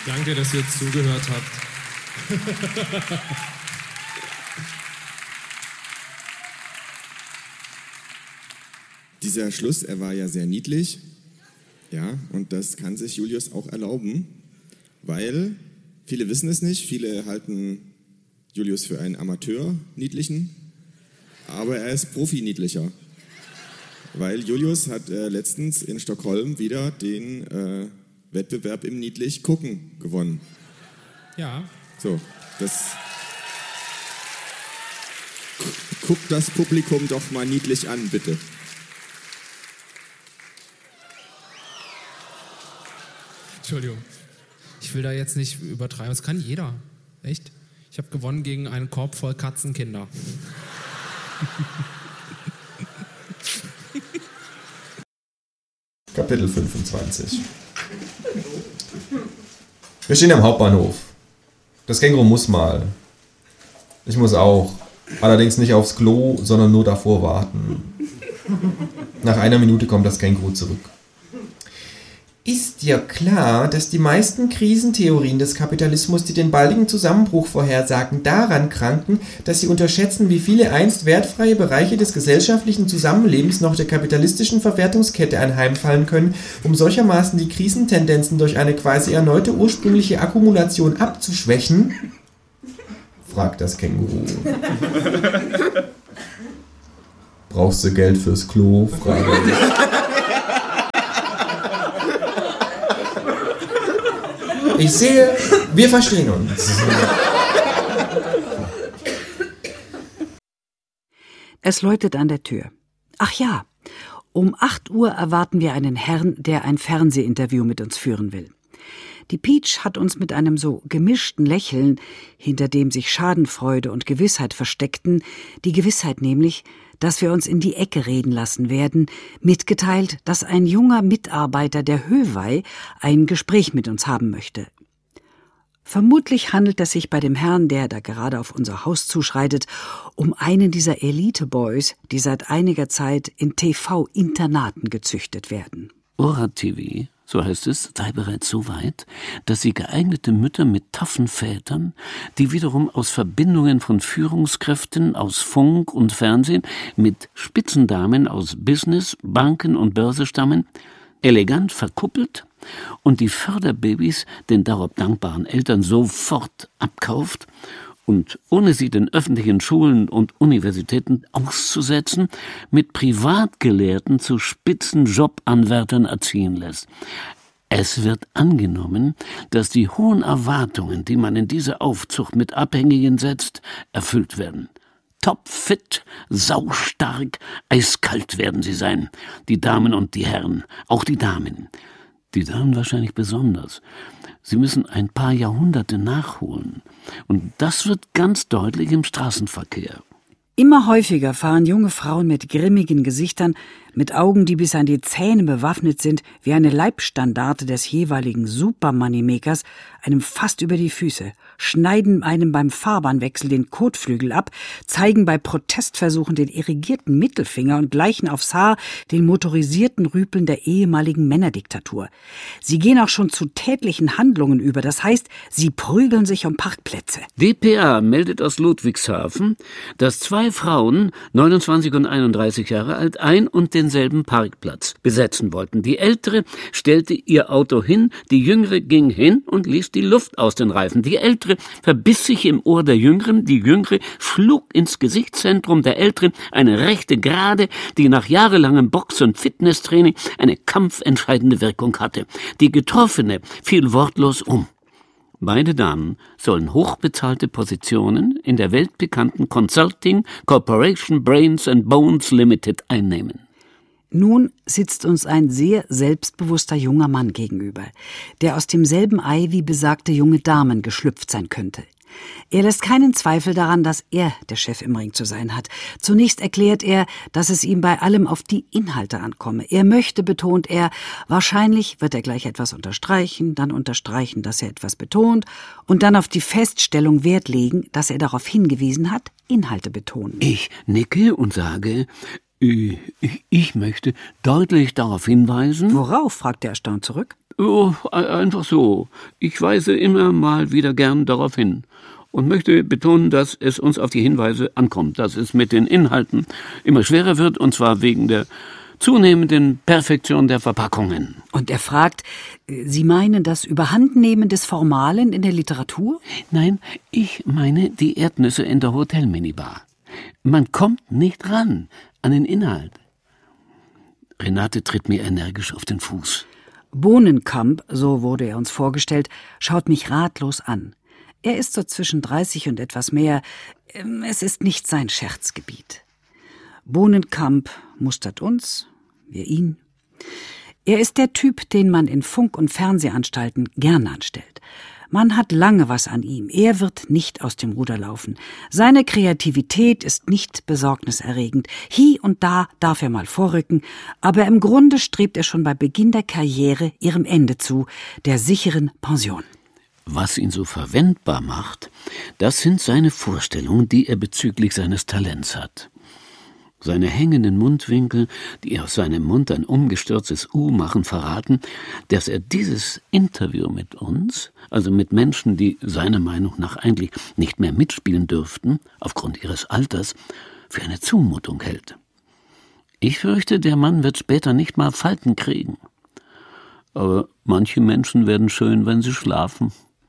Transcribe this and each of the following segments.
Danke, dass ihr zugehört habt. Dieser Schluss, er war ja sehr niedlich. Ja, und das kann sich Julius auch erlauben, weil viele wissen es nicht, viele halten Julius für einen Amateur-Niedlichen, aber er ist Profi-Niedlicher. Weil Julius hat letztens in Stockholm wieder den Wettbewerb im Niedlich-Gucken gewonnen. Ja. So, das... Guckt das Publikum doch mal niedlich an, bitte. Entschuldigung. Ich will da jetzt nicht übertreiben. Das kann jeder. Echt? Ich habe gewonnen gegen einen Korb voll Katzenkinder. Kapitel 25. Wir stehen am Hauptbahnhof. Das Känguru muss mal. Ich muss auch. Allerdings nicht aufs Klo, sondern nur davor warten. Nach einer Minute kommt das Känguru zurück. Ist dir klar, dass die meisten Krisentheorien des Kapitalismus, die den baldigen Zusammenbruch vorhersagen, daran kranken, dass sie unterschätzen, wie viele einst wertfreie Bereiche des gesellschaftlichen Zusammenlebens noch der kapitalistischen Verwertungskette anheimfallen können, um solchermaßen die Krisentendenzen durch eine quasi erneute ursprüngliche Akkumulation abzuschwächen? Fragt das Känguru. Brauchst du Geld fürs Klo? Frage ich. Ich sehe, wir verstehen uns. Es läutet an der Tür. Ach ja, um 8 Uhr erwarten wir einen Herrn, der ein Fernsehinterview mit uns führen will. Die Peach hat uns mit einem so gemischten Lächeln, hinter dem sich Schadenfreude und Gewissheit versteckten, die Gewissheit nämlich, dass wir uns in die Ecke reden lassen werden, mitgeteilt, dass ein junger Mitarbeiter der Höwei ein Gespräch mit uns haben möchte. Vermutlich handelt es sich bei dem Herrn, der da gerade auf unser Haus zuschreitet, um einen dieser Elite-Boys, die seit einiger Zeit in TV-Internaten gezüchtet werden. Ora-TV, so heißt es, sei bereits so weit, dass sie geeignete Mütter mit taffen Vätern, die wiederum aus Verbindungen von Führungskräften aus Funk und Fernsehen mit Spitzendamen aus Business, Banken und Börse stammen, elegant verkuppelt und die Förderbabys den darauf dankbaren Eltern sofort abkauft und ohne sie den öffentlichen Schulen und Universitäten auszusetzen, mit Privatgelehrten zu Spitzenjobanwärtern erziehen lässt. Es wird angenommen, dass die hohen Erwartungen, die man in diese Aufzucht mit Abhängigen setzt, erfüllt werden. Topfit, saustark, eiskalt werden sie sein, die Damen und die Herren, auch die Damen. Die Damen wahrscheinlich besonders. Sie müssen ein paar Jahrhunderte nachholen. Und das wird ganz deutlich im Straßenverkehr. Immer häufiger fahren junge Frauen mit grimmigen Gesichtern, mit Augen, die bis an die Zähne bewaffnet sind, wie eine Leibstandarte des jeweiligen Super-Moneymakers, einem fast über die Füße, schneiden einem beim Fahrbahnwechsel den Kotflügel ab, zeigen bei Protestversuchen den irrigierten Mittelfinger und gleichen aufs Haar den motorisierten Rüpeln der ehemaligen Männerdiktatur. Sie gehen auch schon zu tätlichen Handlungen über, das heißt, sie prügeln sich um Parkplätze. dpa meldet aus Ludwigshafen, dass 2 Frauen, 29 und 31 Jahre alt, ein und denselben Parkplatz besetzen wollten. Die Ältere stellte ihr Auto hin, die Jüngere ging hin und ließ die Luft aus den Reifen. Die Ältere verbiss sich im Ohr der Jüngeren, die Jüngere schlug ins Gesichtszentrum der Älteren eine rechte Gerade, die nach jahrelangem Box- und Fitnesstraining eine kampfentscheidende Wirkung hatte. Die Getroffene fiel wortlos um. Beide Damen sollen hochbezahlte Positionen in der weltbekannten Consulting Corporation Brains and Bones Limited einnehmen. Nun sitzt uns ein sehr selbstbewusster junger Mann gegenüber, der aus demselben Ei wie besagte junge Damen geschlüpft sein könnte. Er lässt keinen Zweifel daran, dass er der Chef im Ring zu sein hat. Zunächst erklärt er, dass es ihm bei allem auf die Inhalte ankomme. Er möchte, betont er, wahrscheinlich wird er gleich etwas unterstreichen, dann unterstreichen, dass er etwas betont und dann auf die Feststellung Wert legen, dass er darauf hingewiesen hat, Inhalte betonen. Ich nicke und sage, ich möchte deutlich darauf hinweisen. Worauf, fragt er erstaunt zurück. Oh, einfach so. Ich weise immer mal wieder gern darauf hin und möchte betonen, dass es uns auf die Hinweise ankommt, dass es mit den Inhalten immer schwerer wird, und zwar wegen der zunehmenden Perfektion der Verpackungen. Und er fragt, Sie meinen das Überhandnehmen des Formalen in der Literatur? Nein, ich meine die Erdnüsse in der Hotelminibar. Man kommt nicht ran an den Inhalt. Renate tritt mir energisch auf den Fuß. Bohnenkamp, so wurde er uns vorgestellt, schaut mich ratlos an. Er ist so zwischen 30 und etwas mehr. Es ist nicht sein Scherzgebiet. Bohnenkamp mustert uns, wir ihn. Er ist der Typ, den man in Funk- und Fernsehanstalten gern anstellt. Man hat lange was an ihm. Er wird nicht aus dem Ruder laufen. Seine Kreativität ist nicht besorgniserregend. Hie und da darf er mal vorrücken, aber im Grunde strebt er schon bei Beginn der Karriere ihrem Ende zu, der sicheren Pension. Was ihn so verwendbar macht, das sind seine Vorstellungen, die er bezüglich seines Talents hat. Seine hängenden Mundwinkel, die aus seinem Mund ein umgestürztes U machen, verraten, dass er dieses Interview mit uns, also mit Menschen, die seiner Meinung nach eigentlich nicht mehr mitspielen dürften, aufgrund ihres Alters, für eine Zumutung hält. Ich fürchte, der Mann wird später nicht mal Falten kriegen. Aber manche Menschen werden schön, wenn sie schlafen.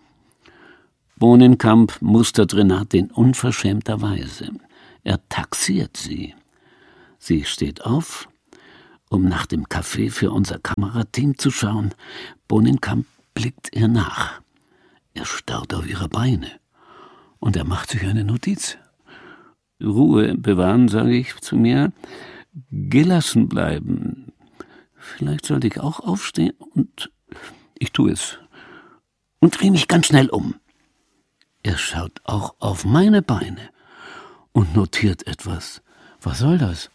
Bohnenkamp mustert Renate in unverschämter Weise. Er taxiert sie. Sie steht auf, um nach dem Kaffee für unser Kamerateam zu schauen. Bohnenkamp blickt ihr nach. Er starrt auf ihre Beine. Und er macht sich eine Notiz. Ruhe bewahren, sage ich zu mir. Gelassen bleiben. Vielleicht sollte ich auch aufstehen, und ich tue es. Und drehe mich ganz schnell um. Er schaut auch auf meine Beine und notiert etwas. Was soll das?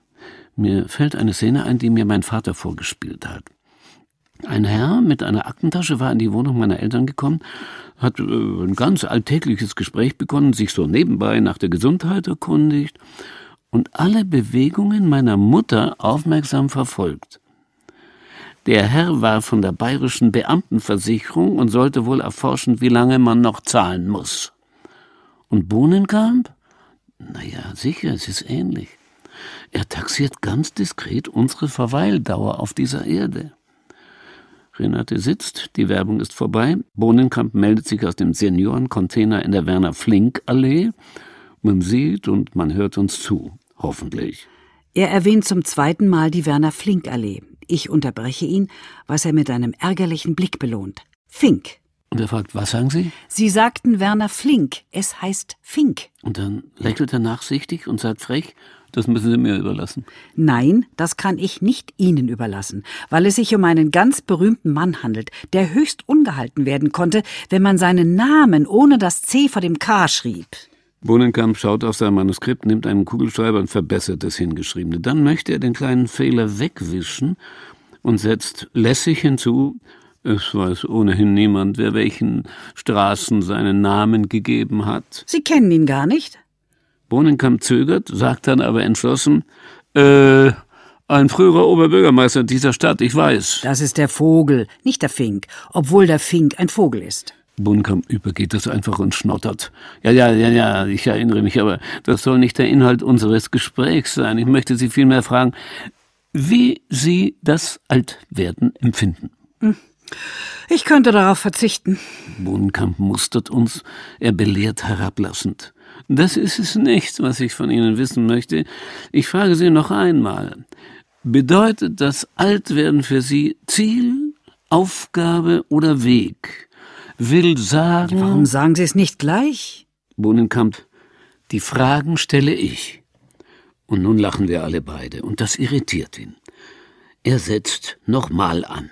Mir fällt eine Szene ein, die mir mein Vater vorgespielt hat. Ein Herr mit einer Aktentasche war in die Wohnung meiner Eltern gekommen, hat ein ganz alltägliches Gespräch begonnen, sich so nebenbei nach der Gesundheit erkundigt und alle Bewegungen meiner Mutter aufmerksam verfolgt. Der Herr war von der Bayerischen Beamtenversicherung und sollte wohl erforschen, wie lange man noch zahlen muss. Und Bohnenkamp? Naja, sicher, es ist ähnlich. Er taxiert ganz diskret unsere Verweildauer auf dieser Erde. Renate sitzt, die Werbung ist vorbei. Bohnenkamp meldet sich aus dem Seniorencontainer in der Werner-Flink-Allee. Man sieht und man hört uns zu, hoffentlich. Er erwähnt zum zweiten Mal die Werner-Flink-Allee. Ich unterbreche ihn, was er mit einem ärgerlichen Blick belohnt. Fink. Und er fragt, was sagen Sie? Sie sagten Werner Flink. Es heißt Fink. Und dann lächelt er nachsichtig und sagt frech, das müssen Sie mir überlassen. Nein, das kann ich nicht Ihnen überlassen, weil es sich um einen ganz berühmten Mann handelt, der höchst ungehalten werden konnte, wenn man seinen Namen ohne das C vor dem K schrieb. Bohnenkamp schaut auf sein Manuskript, nimmt einen Kugelschreiber und verbessert das Hingeschriebene. Dann möchte er den kleinen Fehler wegwischen und setzt lässig hinzu, es weiß ohnehin niemand, wer welchen Straßen seinen Namen gegeben hat. Sie kennen ihn gar nicht? Bohnenkamp zögert, sagt dann aber entschlossen, ein früherer Oberbürgermeister dieser Stadt, ich weiß. Das ist der Vogel, nicht der Fink, obwohl der Fink ein Vogel ist. Bohnenkamp übergeht das einfach und schnottert. Ja, ich erinnere mich, aber das soll nicht der Inhalt unseres Gesprächs sein. Ich möchte Sie vielmehr fragen, wie Sie das Altwerden empfinden. Ich könnte darauf verzichten. Bohnenkamp mustert uns, er belehrt herablassend. Das ist es nicht, was ich von Ihnen wissen möchte. Ich frage Sie noch einmal. Bedeutet das Altwerden für Sie Ziel, Aufgabe oder Weg? Will sagen... Warum sagen Sie es nicht gleich? Bohnenkamp, die Fragen stelle ich. Und nun lachen wir alle beide, und das irritiert ihn. Er setzt nochmal an.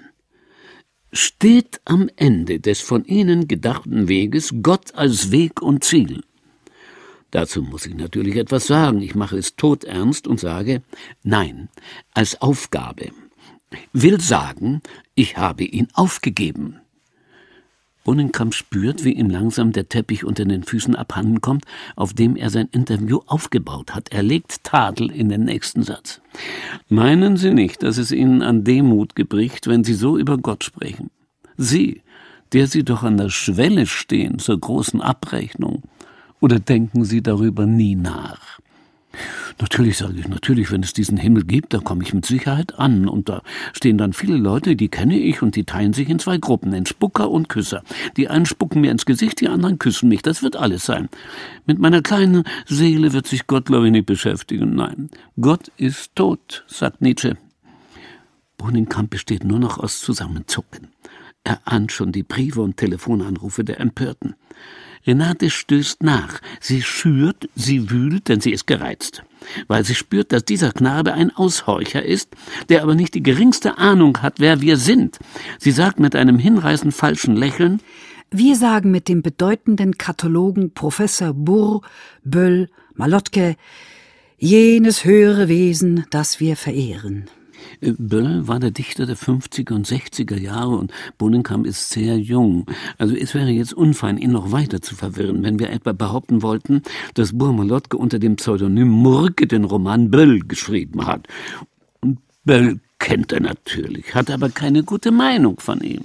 Steht am Ende des von Ihnen gedachten Weges Gott als Weg und Ziel? Dazu muss ich natürlich etwas sagen. Ich mache es todernst und sage, nein, als Aufgabe. Will sagen, ich habe ihn aufgegeben. Bohnenkamp spürt, wie ihm langsam der Teppich unter den Füßen abhanden kommt, auf dem er sein Interview aufgebaut hat. Er legt Tadel in den nächsten Satz. Meinen Sie nicht, dass es Ihnen an Demut gebricht, wenn Sie so über Gott sprechen? Sie, der Sie doch an der Schwelle stehen zur großen Abrechnung. Oder denken Sie darüber nie nach? Natürlich, sage ich, natürlich, wenn es diesen Himmel gibt, da komme ich mit Sicherheit an. Und da stehen dann viele Leute, die kenne ich, und die teilen sich in 2 Gruppen, in Spucker und Küsser. Die einen spucken mir ins Gesicht, die anderen küssen mich. Das wird alles sein. Mit meiner kleinen Seele wird sich Gott, glaube ich, nicht beschäftigen. Nein, Gott ist tot, sagt Nietzsche. Bohnenkamp besteht nur noch aus Zusammenzucken. Er ahnt schon die Briefe und Telefonanrufe der Empörten. Renate stößt nach. Sie schürt, sie wühlt, denn sie ist gereizt. Weil sie spürt, dass dieser Knabe ein Aushorcher ist, der aber nicht die geringste Ahnung hat, wer wir sind. Sie sagt mit einem hinreißend falschen Lächeln: Wir sagen mit dem bedeutenden Kathologen Professor Burr, Böll, Malotke, jenes höhere Wesen, das wir verehren. Böll war der Dichter der 50er und 60er Jahre und Bohnenkamp ist sehr jung. Also es wäre jetzt unfein, ihn noch weiter zu verwirren, wenn wir etwa behaupten wollten, dass Burr-Malotke unter dem Pseudonym Murke den Roman Böll geschrieben hat. Und Böll kennt er natürlich, hat aber keine gute Meinung von ihm.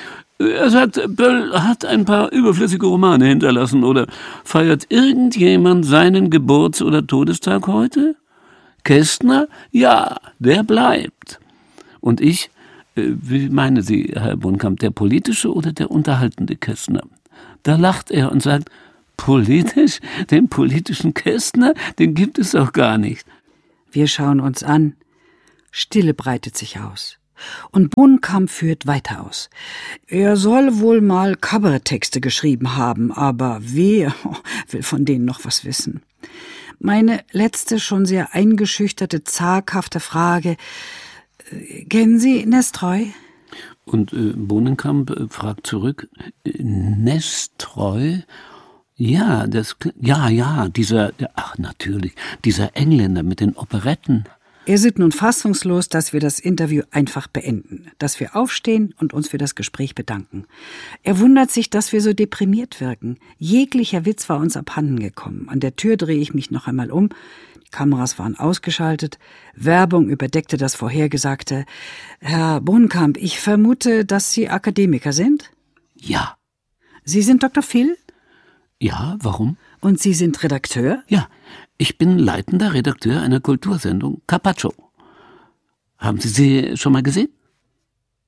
Er sagt, Böll hat ein paar überflüssige Romane hinterlassen. Oder feiert irgendjemand seinen Geburts- oder Todestag heute? Kästner? Ja, der bleibt. Und ich, wie meinen Sie, Herr Bohnenkamp, der politische oder der unterhaltende Kästner? Da lacht er und sagt, politisch? Den politischen Kästner? Den gibt es doch gar nicht. Wir schauen uns an. Stille breitet sich aus. Und Bohnenkamp führt weiter aus. Er soll wohl mal Kabaretttexte geschrieben haben, aber wer will von denen noch was wissen? Meine letzte, schon sehr eingeschüchterte, zaghafte Frage: Kennen Sie Nestroy? Und Bohnenkamp fragt zurück: Nestroy? Ja, dieser Engländer mit den Operetten. Er sieht nun fassungslos, dass wir das Interview einfach beenden, dass wir aufstehen und uns für das Gespräch bedanken. Er wundert sich, dass wir so deprimiert wirken. Jeglicher Witz war uns abhanden gekommen. An der Tür drehe ich mich noch einmal um. Die Kameras waren ausgeschaltet. Werbung überdeckte das Vorhergesagte. Herr Bohnenkamp, ich vermute, dass Sie Akademiker sind? Ja. Sie sind Dr. Phil? Ja, warum? Und Sie sind Redakteur? Ja, ich bin leitender Redakteur einer Kultursendung Carpaccio. Haben Sie sie schon mal gesehen?